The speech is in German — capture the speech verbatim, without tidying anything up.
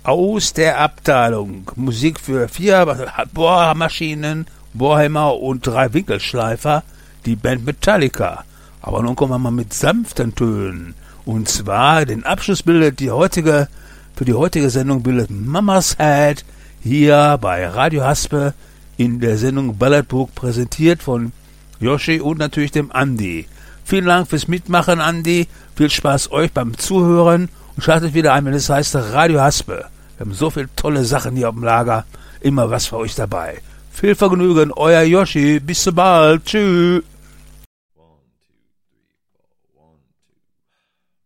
aus der Abteilung Musik für vier Bohrmaschinen, Bohrhämmer und drei Winkelschleifer, die Band Metallica. Aber nun kommen wir mal mit sanften Tönen. Und zwar den Abschluss bildet die heutige, für die heutige Sendung bildet Mama's Head hier bei Radio Haspe in der Sendung Ballertburg, präsentiert von Yoshi und natürlich dem Andi. Vielen Dank fürs Mitmachen, Andi. Viel Spaß euch beim Zuhören und schaltet wieder ein, wenn es heißt Radio Haspe. Wir haben so viele tolle Sachen hier auf dem Lager. Immer was für euch dabei. Viel Vergnügen, euer Yoshi. Bis bald. Tschüss.